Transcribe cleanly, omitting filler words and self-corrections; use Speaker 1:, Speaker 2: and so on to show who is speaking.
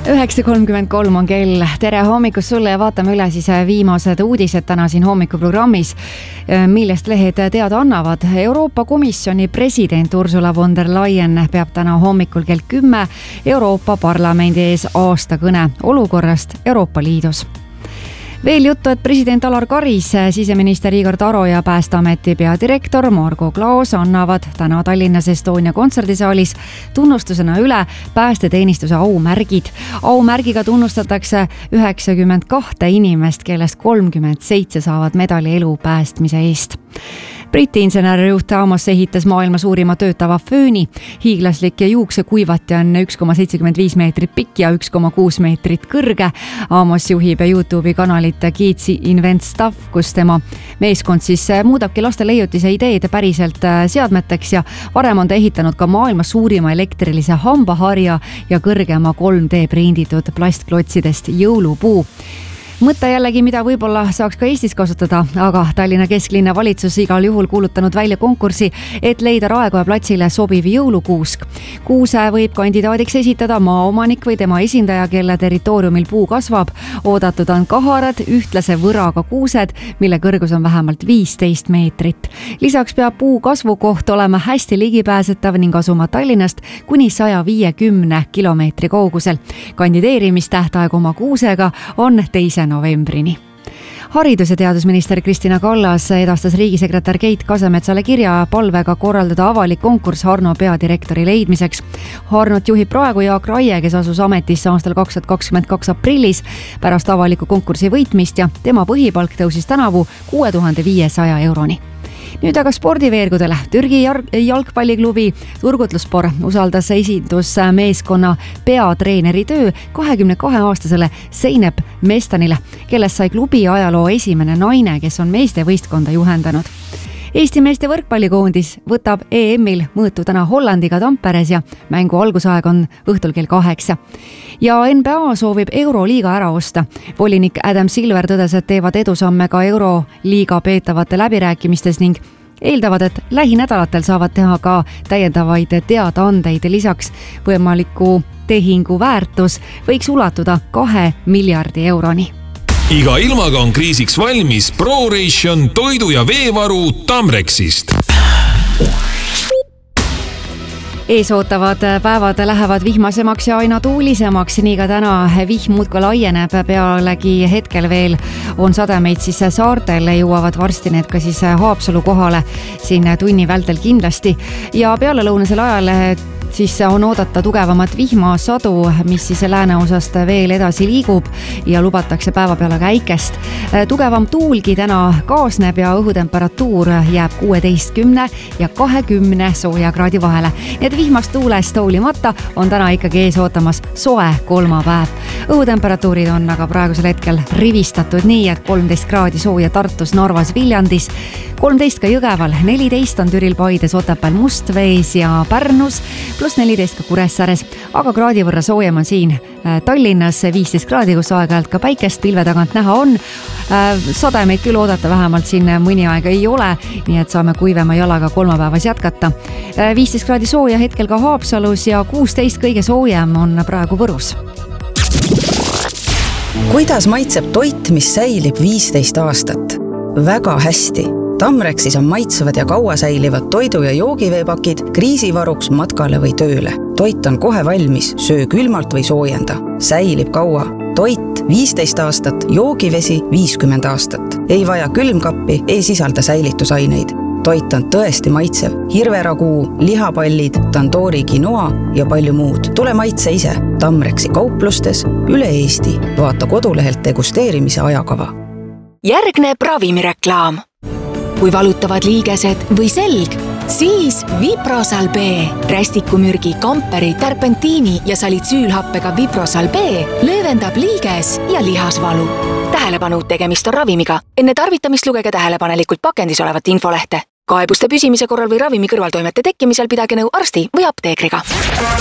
Speaker 1: 9.33 on kell. Tere hommikust sulle ja vaatame üle siis viimased uudised täna siin hommikuprogrammis, millest lehed teada annavad. Euroopa Komisjoni president Ursula von der Leyen peab täna hommikul kell 10 Euroopa Parlamendi ees aastakõne olukorrast Euroopa Liidus. Veel juttu, et president Alar Karis, siseminister Igor Taro ja Päästeameti peadirektor Margo Klaas annavad täna Tallinnas Estonia kontserdisaalis tunnustusena üle päästeteenistuse aumärgid. Aumärgiga tunnustatakse 92 inimest, kellest 37 saavad medali elu päästmise eest. Briti insenerjuht Amos ehitas maailma suurima töötava fööni. Hiiglaslik juuksekuivati on 1,75 meetrit pikk ja 1,6 meetrit kõrge. Amos juhib YouTube'i kanalit Kids Invent Stuff, kus tema meeskond siis muudabki laste leiutise ideed päriselt seadmeteks ja varem on ta ehitanud ka maailma suurima elektrilise hambaharja ja kõrgema 3D prinditud plastklotsidest jõulupuu. Mõte jällegi, mida võib-olla saaks ka Eestis kasutada, aga Tallinna kesklinna valitsus igal juhul kuulutanud välja konkursi, et leida Raekoja platsile sobiv jõulukuusk. Kuuse võib kandidaadiks esitada maaomanik või tema esindaja, kelle territooriumil puu kasvab. Oodatud on kaharad, ühtlase võraga kuused, mille kõrgus on vähemalt 15 meetrit. Lisaks peab puu kasvukoht olema hästi ligipääsetav ning asuma Tallinnast kuni 150 kilomeetri kaugusel. Kandideerimistähtaeg oma kuusega on 2. novembrini. Haridus- ja teadusminister Kristina Kallas edastas riigisekretär Keit Kasemetsale kirja palvega korraldada avalik konkurss Harno peadirektori leidmiseks. Harnot juhib praegu Jaak Raie, kes asus ametisse aastal 2022 aprillis pärast avaliku konkursi võitmist ja tema põhipalk tõusis tänavu 6500 euroni. Nüüd aga spordiveergudele. Türgi jalgpalliklubi Turgutluspor usaldas esindusmeeskonna peatreeneri töö 22-aastasele Zeynep Mestanile, kellest sai klubi ajaloo esimene naine, kes on meeste võistkonda juhendanud. Eesti meeste võrkpallikoondis võtab EM-il mõõtu täna Hollandiga Tamperes ja mängu algusaeg on õhtul kell 8. Ja NBA soovib Euroliiga ära osta. Volinik Adam Silver tõdes, et teevad edusamme ka Euroliiga peetavate läbirääkimistes ning eeldavad, et lähinädalatel saavad teha ka täiendavaid teadaandeid. Lisaks võimaliku tehingu väärtus võiks ulatuda 2 miljardi euroni.
Speaker 2: Iga ilmaga on kriisiks valmis ProRation toidu- ja veevaru Tamrexist.
Speaker 1: Eesootavad päevad lähevad vihmasemaks ja aina tuulisemaks, nii ka täna vihm muudkui laieneb. Pealegi hetkel veel on sademeid siis saartel, jõuavad varsti need ka siis Haapsalu kohale siin tunni vältel kindlasti. Ja pealelõunasel ajal siis on oodata tugevamat vihmasadu, mis siis lääneosast veel edasi liigub ja lubatakse päeva peale käikest. Tugevam tuulgi täna kaasneb ja õhutemperatuur jääb 16 ja 20 sooja kraadi vahele. Nii et vihmast tuulest hoolimata on täna ikkagi ees ootamas soe kolmapäev. Õhutemperatuurid on aga praegusel hetkel rivistatud nii, et 13 kraadi sooja Tartus, Narvas, Viljandis, 13 ka Jõgeval, 14 on Türil, Paides, Otepääl, Mustvees ja Pärnus, pluss 14 ka Kuressaares, aga kraadi võrra soojem on siin Tallinnas 15 kraadi, kus aeg-ajalt ka päikest pilve tagant näha on. Sademeid küll oodata vähemalt siin mõni aeg ei ole, nii et saame kuivema jalaga kolmapäevas jätkata. 15 kraadi sooja hetkel ka Haapsalus ja 16 kõige soojem on praegu Võrus.
Speaker 3: Kuidas maitseb toit, mis säilib 15 aastat? Väga hästi. Tamrexis on maitsevad ja kaua säilivad toidu- ja joogiveepakid kriisivaruks matkale või tööle. Toit on kohe valmis, söö külmalt või soojenda. Säilib kaua. Toit 15 aastat, joogivesi 50 aastat. Ei vaja külmkappi, ei sisalda säilitusaineid. Toit on tõesti maitsev. Hirveraguu, lihapallid, tandoori quinoa ja palju muud. Tule maitse ise. Tamrexi kauplustes üle Eesti. Vaata kodulehelt degusteerimise ajakava.
Speaker 4: Järgneb ravimireklaam. Kui valutavad liigesed või selg, siis Viprosal B. Rästikumürgi, kamperi, terpentiini ja salitsüülhappega Viprosal B löövendab liiges ja lihasvalu. Tähelepanu, tegemist on ravimiga. Enne tarvitamist lugege tähelepanelikult pakendis olevat infolehte. Kaebuste püsimise korral või ravimi kõrvaltoimete tekkimisel pidage nõu arsti või apteekriga.